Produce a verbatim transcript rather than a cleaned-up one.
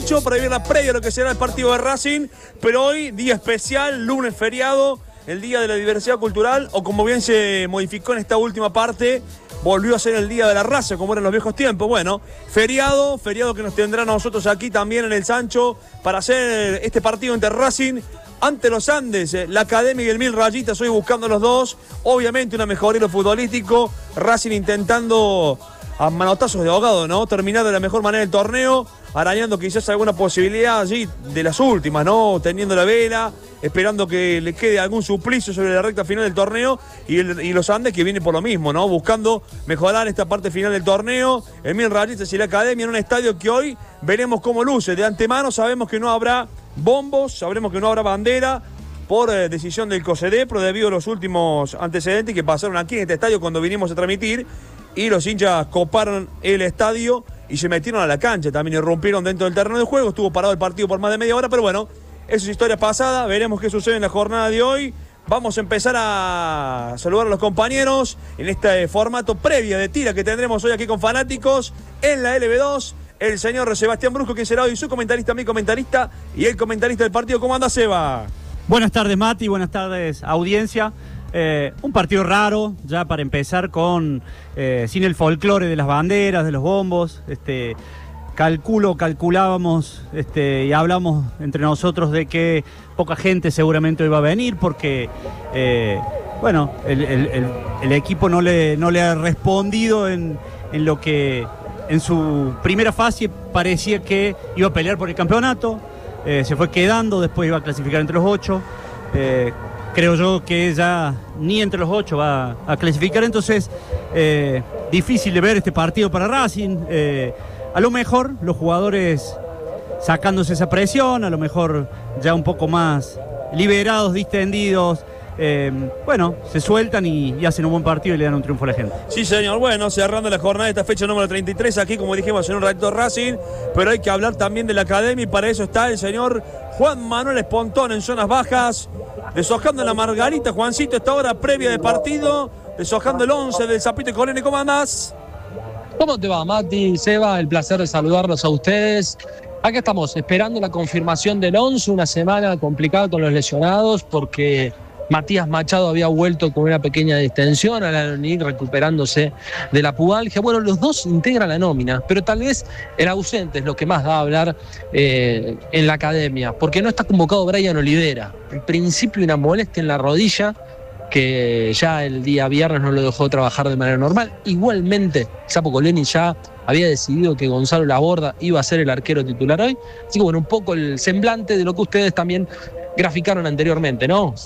Sancho para vivir la previa a lo que será el partido de Racing, pero hoy día especial, lunes feriado, el día de la diversidad cultural, o como bien se modificó en esta última parte, volvió a ser el día de la raza, como eran los viejos tiempos. Bueno, feriado, feriado que nos tendrá a nosotros aquí también en el Sancho para hacer este partido entre Racing ante los Andes, la Academia y el Mil Rayitas, hoy buscando los dos, obviamente una mejoría en lo futbolístico, Racing intentando a manotazos de ahogado, ¿no? Terminar de la mejor manera el torneo, arañando quizás alguna posibilidad allí de las últimas, ¿no? Teniendo la vela, esperando que le quede algún suplicio sobre la recta final del torneo, y, el, y los Andes que viene por lo mismo, ¿no? Buscando mejorar esta parte final del torneo, el Mil Rayitas y la Academia en un estadio que hoy veremos cómo luce. De antemano sabemos que no habrá bombos, sabremos que no habrá bandera por eh, decisión del COSEDEPRO debido a los últimos antecedentes que pasaron aquí en este estadio cuando vinimos a transmitir, y los hinchas coparon el estadio y se metieron a la cancha, también irrumpieron dentro del terreno de juego, estuvo parado el partido por más de media hora, pero bueno, eso es historia pasada, veremos qué sucede en la jornada de hoy. Vamos a empezar a saludar a los compañeros en este formato previa de tira que tendremos hoy aquí con fanáticos en la L B dos. El señor Sebastián Brusco, que será hoy su comentarista, mi comentarista y el comentarista del partido. ¿Cómo anda, Seba? Buenas tardes, Mati, buenas tardes, audiencia. Eh, un partido raro, ya para empezar, con eh, sin el folclore de las banderas, de los bombos. Este, calculo, calculábamos este, y hablamos entre nosotros de que poca gente seguramente iba a venir porque, eh, bueno, el, el, el, el equipo no le, no le ha respondido en, en lo que en su primera fase parecía que iba a pelear por el campeonato. Eh, se fue quedando, después iba a clasificar entre los ocho. Eh, creo yo que ya ni entre los ocho va a clasificar, entonces eh, difícil de ver este partido para Racing. Eh, a lo mejor los jugadores sacándose esa presión, a lo mejor ya un poco más liberados, distendidos. Eh, bueno, se sueltan y, y hacen un buen partido y le dan un triunfo a la gente. Sí, señor. Bueno, cerrando la jornada de esta fecha número treinta y tres, aquí como dijimos en un ratito Racing, pero hay que hablar también de la Academia, y para eso está el señor Juan Manuel Espontón en zonas bajas, deshojando la margarita. Juancito, esta hora previa de partido, deshojando el once del Zapito y Colene. ¿Cómo andás? ¿Cómo te va, Mati, Seba? El placer de saludarlos a ustedes. Acá estamos esperando la confirmación del once, una semana complicada con los lesionados porque Matías Machado había vuelto con una pequeña distensión, Alan O'Neill recuperándose de la pubalgia. Bueno, los dos integran la nómina, pero tal vez el ausente es lo que más da a hablar eh, en la Academia, porque no está convocado Brian Olivera. En principio una molestia en la rodilla, que ya el día viernes no lo dejó trabajar de manera normal. Igualmente, Sapo Coleni ya había decidido que Gonzalo Laborda iba a ser el arquero titular hoy. Así que bueno, un poco el semblante de lo que ustedes también graficaron anteriormente, ¿no?